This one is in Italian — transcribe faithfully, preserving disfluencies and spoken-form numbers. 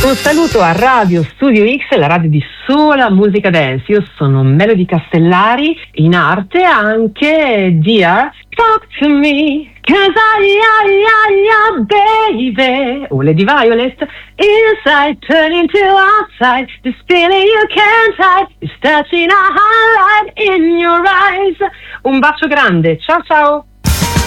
Un saluto a Radio Studio X, la radio di sola musica dance. Io sono Melody Castellari, in arte anche Dear Talk to Me, cause I, I, I, I, baby. Oh, Lady Violet, inside turning to outside, this feeling you can't hide, is touching a highlight in your eyes. Un bacio grande, ciao ciao.